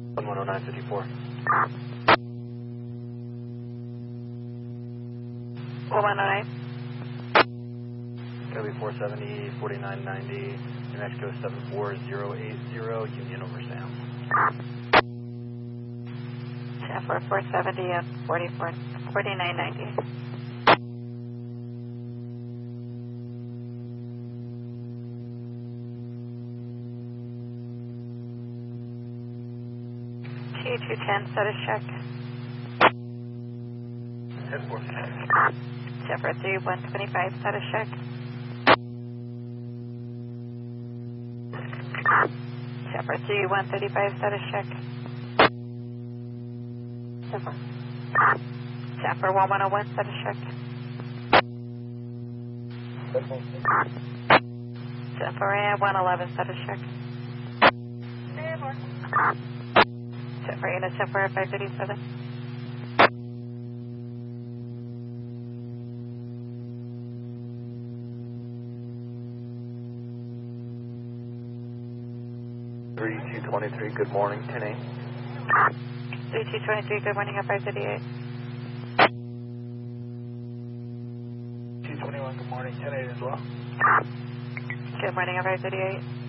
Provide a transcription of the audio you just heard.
10954. 109. Copy 470, 4990, New Mexico 74080, Union over Sam. Jennifer 470 and 4990. T210, status check. 10-4. Jennifer 3125, status check. Jennifer 3135, status check. Jennifer 1101, status check. Jennifer 111, status check. Jennifer unit Jennifer 537. Good morning, 10-8. 3223, good morning at 538. 221, good morning, 10-8 as well. Good morning at 538.